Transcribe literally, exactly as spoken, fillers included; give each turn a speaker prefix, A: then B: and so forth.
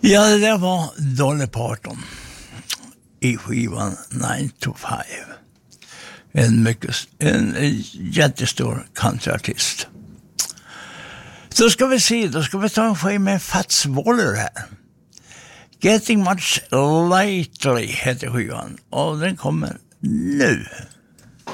A: Ja, det där var Dolly Parton i skivan nine to five. En mycket en, en jättestor countryartist. Så ska vi se, då ska vi ta en skiva med Fats Waller här. Getting Much Lately heter skivan och den kommer nu.